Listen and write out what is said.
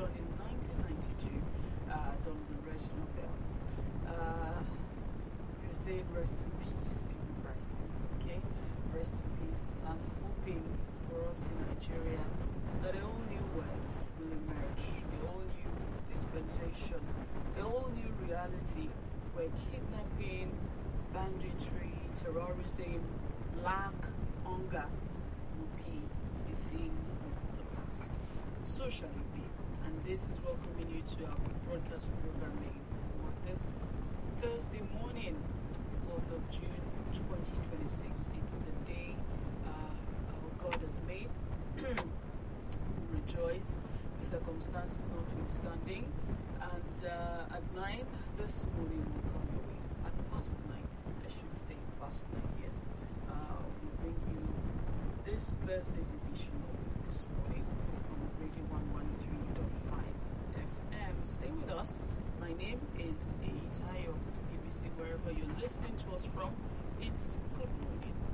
born in 1992, Donovan Reginald Bell. You're saying rest in peace, people pricing, okay? Rest in peace. I'm hoping for us in Nigeria that a whole new world will emerge, a whole new dispensation, a whole new reality where kidnapping, banditry, terrorism, lack, hunger will be a thing of the past. So shall it be. And this is welcoming you to our broadcast programming for this Thursday morning, 4th of June 2026. It's the day our God has made. Rejoice, the circumstances notwithstanding. And at 9 this morning will come your way. At past 9, I should say past 9, yes. We'll bring you this Thursday's edition of This Morning on Radio 113.5 FM. Stay with us. My name is Eitayo BBC. Wherever you're listening to us from, it's good morning.